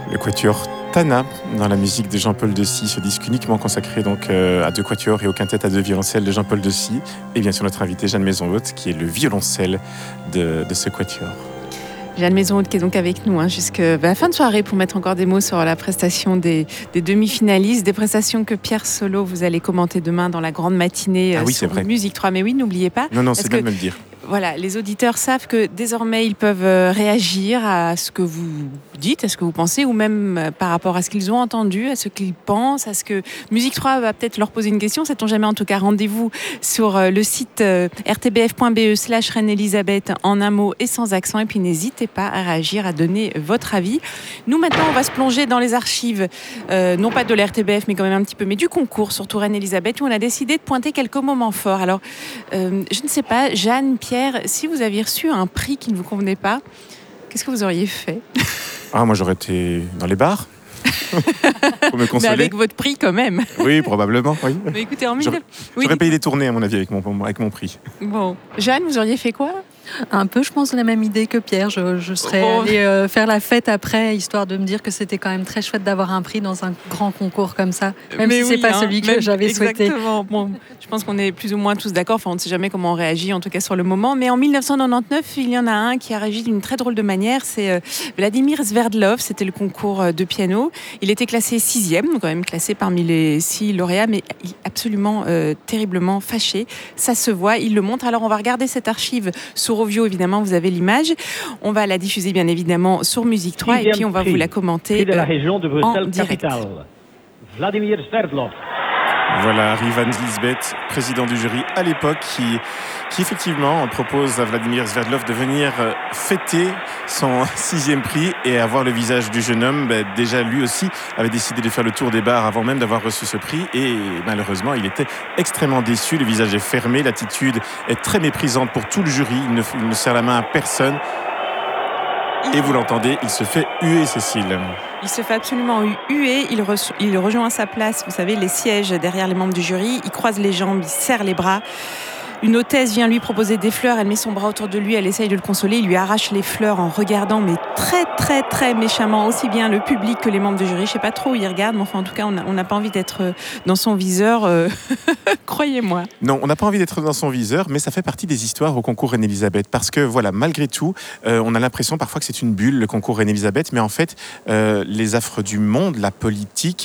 Le quatuor Tana, dans la musique de Jean-Paul Dessy, ce disque uniquement consacré donc à deux quatuors et au quintet à deux violoncelles de Jean-Paul Dessy, et bien sûr notre invité Jeanne Maison-Haute, qui est le violoncelle de ce quatuor. Jeanne Maison-Haute qui est donc avec nous jusqu'à la fin de soirée pour mettre encore des mots sur la prestation des demi-finalistes, des prestations que Pierre Solo vous allez commenter demain dans la grande matinée sur Musique 3. Mais oui, n'oubliez pas. Non, c'est bien de me le dire. Voilà, les auditeurs savent que désormais ils peuvent réagir à ce que vous dites, à ce que vous pensez, ou même par rapport à ce qu'ils ont entendu, à ce qu'ils pensent, à ce que Musique 3 va peut-être leur poser une question. Sait-on jamais, en tout cas, rendez-vous sur le site rtbf.be/Reine-Elisabeth en un mot et sans accent. Et puis n'hésitez pas à réagir, à donner votre avis. Nous maintenant, on va se plonger dans les archives, non pas de la RTBF, mais quand même un petit peu, mais du concours, surtout Reine-Elisabeth, où on a décidé de pointer quelques moments forts. Alors, je ne sais pas, Jeanne, Pierre, si vous aviez reçu un prix qui ne vous convenait pas, qu'est-ce que vous auriez fait ? Moi j'aurais été dans les bars pour me consoler. Mais avec votre prix quand même. Oui, probablement, oui. Mais écoutez, j'aurais payé des tournées à mon avis avec mon prix. Bon, Jeanne, vous auriez fait quoi ? Un peu, je pense, la même idée que Pierre. Je serais allée faire la fête après, histoire de me dire que c'était quand même très chouette d'avoir un prix dans un grand concours comme ça, même si c'est pas celui que j'avais souhaité. Exactement. Bon, je pense qu'on est plus ou moins tous d'accord. Enfin, on ne sait jamais comment on réagit, en tout cas sur le moment. Mais en 1999, il y en a un qui a réagi d'une très drôle de manière. C'est Vladimir Sverdlov. C'était le concours de piano. Il était classé 6e, donc quand même classé parmi les 6 lauréats, mais il est absolument terriblement fâché. Ça se voit, il le montre. Alors, on va regarder cette archive sur Ovio, évidemment, vous avez l'image. On va la diffuser, bien évidemment, sur Musique 3 et puis on va vous la commenter de la région de en Bruxelles direct. capitale. Vladimir Sverdlov. Voilà, Rivan Lisbeth, président du jury à l'époque, qui effectivement propose à Vladimir Sverdlov de venir fêter son 6e prix et avoir le visage du jeune homme. Déjà, lui aussi avait décidé de faire le tour des bars avant même d'avoir reçu ce prix et malheureusement, il était extrêmement déçu. Le visage est fermé, l'attitude est très méprisante pour tout le jury. Il ne serre la main à personne. Et vous l'entendez, il se fait huer, Cécile. Il se fait absolument huer, il rejoint à sa place, vous savez, les sièges derrière les membres du jury, il croise les jambes, il serre les bras. Une hôtesse vient lui proposer des fleurs, elle met son bras autour de lui, elle essaye de le consoler, il lui arrache les fleurs en regardant, mais très très très méchamment, aussi bien le public que les membres du jury. Je sais pas trop où ils regardent, mais enfin en tout cas on n'a pas envie d'être dans son viseur, croyez-moi. Non, on n'a pas envie d'être dans son viseur, mais ça fait partie des histoires au concours Reine-Elisabeth, parce que voilà, malgré tout, on a l'impression parfois que c'est une bulle, le concours Reine-Elisabeth, mais en fait, les affres du monde, la politique,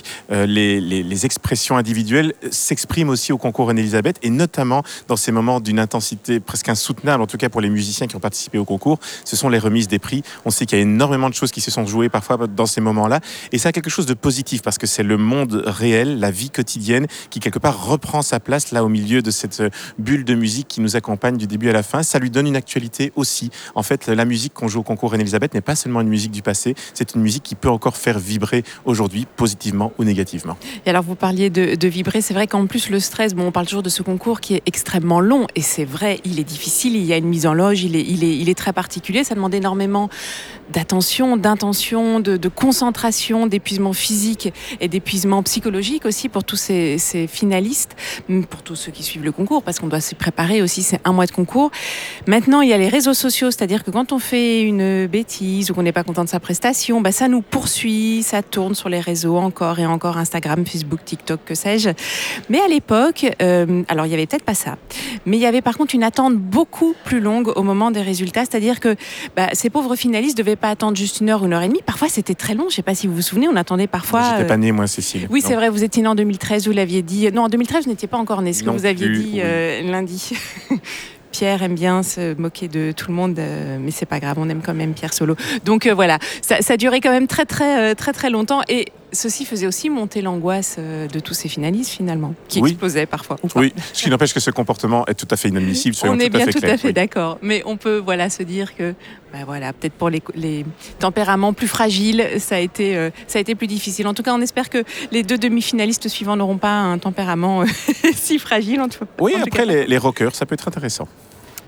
les expressions individuelles s'expriment aussi au concours Reine-Elisabeth, et notamment dans ces moments d'une intensité presque insoutenable, en tout cas pour les musiciens qui ont participé au concours, ce sont les remises des prix. On sait qu'il y a énormément de choses qui se sont jouées parfois dans ces moments-là, et ça a quelque chose de positif, parce que c'est le monde réel, la vie quotidienne, qui quelque part reprend sa place là au milieu de cette bulle de musique qui nous accompagne du début à la fin. Ça lui donne une actualité aussi. En fait, la musique qu'on joue au concours Reine-Elisabeth n'est pas seulement une musique du passé, c'est une musique qui peut encore faire vibrer aujourd'hui, positivement ou négativement. Et alors vous parliez de vibrer, c'est vrai qu'en plus le stress, on parle toujours de ce concours qui est extrêmement long, et c'est vrai, il est difficile, il y a une mise en loge, il est très particulier, ça demande énormément d'attention, d'intention, de concentration, d'épuisement physique et d'épuisement psychologique aussi pour tous ces finalistes, pour tous ceux qui suivent le concours, parce qu'on doit se préparer aussi, c'est un mois de concours. Maintenant, il y a les réseaux sociaux, c'est-à-dire que quand on fait une bêtise ou qu'on n'est pas content de sa prestation, ça nous poursuit, ça tourne sur les réseaux encore et encore, Instagram, Facebook, TikTok, que sais-je. Mais à l'époque, alors il n'y avait peut-être pas ça, mais il y avait par contre une attente beaucoup plus longue au moment des résultats, c'est-à-dire que ces pauvres finalistes ne devaient pas attendre juste 1 heure ou 1h30, parfois c'était très long, je ne sais pas si vous vous souvenez, on attendait parfois... J'étais pas née, moi, Cécile. Oui, non. C'est vrai, vous étiez née en 2013, vous l'aviez dit... Non, en 2013, vous n'étiez pas encore née, ce que vous aviez dit lundi. Pierre aime bien se moquer de tout le monde, mais c'est pas grave, on aime quand même Pierre Solo. Donc voilà, ça durait quand même très très très très longtemps, et ceci faisait aussi monter l'angoisse de tous ces finalistes finalement, qui explosaient parfois. Oui, ce qui n'empêche que ce comportement est tout à fait inadmissible. On est bien tout à fait d'accord, mais on peut se dire que peut-être pour les tempéraments plus fragiles, ça a été plus difficile. En tout cas, on espère que les 2 demi-finalistes suivants n'auront pas un tempérament si fragile. Oui, après les rockers, ça peut être intéressant.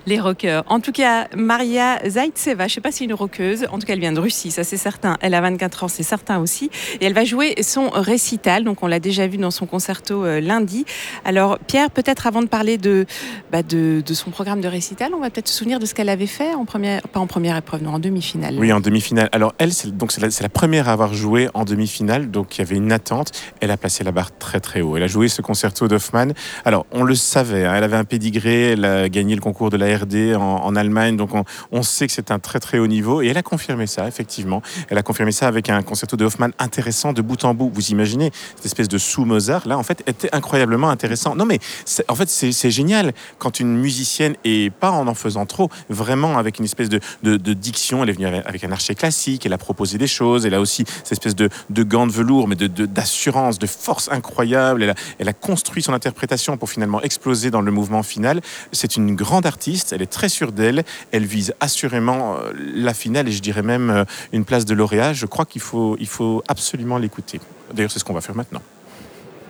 Les rockers. En tout cas, Maria Zaïtseva, je ne sais pas si c'est une rockeuse, en tout cas elle vient de Russie, ça c'est certain. Elle a 24 ans, c'est certain aussi. Et elle va jouer son récital, donc on l'a déjà vu dans son concerto lundi. Alors Pierre, peut-être avant de parler de son programme de récital, on va peut-être se souvenir de ce qu'elle avait fait pas en première épreuve, non, en demi-finale. Oui, en demi-finale. Alors elle, c'est la première à avoir joué en demi-finale, donc il y avait une attente. Elle a placé la barre très très haut. Elle a joué ce concerto d'Hoffmann. Alors on le savait, elle avait un pédigré, elle a gagné le concours de la RD en Allemagne, donc on sait que c'est un très très haut niveau, et elle a confirmé ça, effectivement. Elle a confirmé ça avec un concerto de Hoffmann intéressant de bout en bout. Vous imaginez, cette espèce de sous-Mozart, là, en fait, était incroyablement intéressant. Non mais, c'est génial quand une musicienne, et pas en faisant trop, vraiment avec une espèce de diction, elle est venue avec un archet classique, elle a proposé des choses, elle a aussi cette espèce de gants de velours, mais d'assurance, de force incroyable. Elle a construit son interprétation pour finalement exploser dans le mouvement final. C'est une grande artiste, elle est très sûre d'elle, elle vise assurément la finale, et je dirais même une place de lauréat. Je crois qu'il faut absolument l'écouter. D'ailleurs, c'est ce qu'on va faire maintenant.